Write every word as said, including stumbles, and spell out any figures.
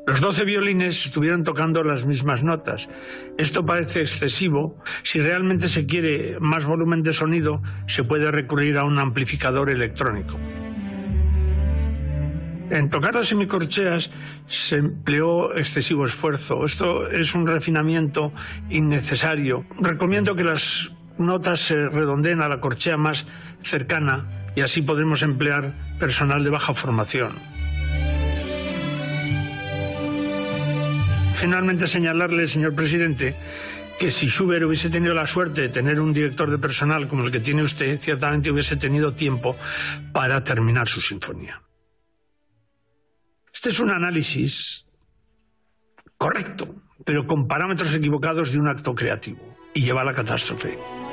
Los doce violines estuvieron tocando las mismas notas. Esto parece excesivo. Si realmente se quiere más volumen de sonido, se puede recurrir a un amplificador electrónico. En tocar las semicorcheas se empleó excesivo esfuerzo. Esto es un refinamiento innecesario. Recomiendo que las notas se redondeen a la corchea más cercana y así podremos emplear personal de baja formación. Finalmente, señalarle, señor presidente, que si Schubert hubiese tenido la suerte de tener un director de personal como el que tiene usted, ciertamente hubiese tenido tiempo para terminar su sinfonía. Este es un análisis correcto, pero con parámetros equivocados de un acto creativo, y lleva a la catástrofe.